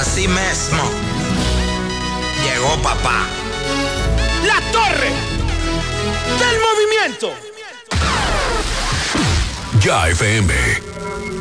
Así mismo. Llegó papá. La torre del movimiento. Ya FM.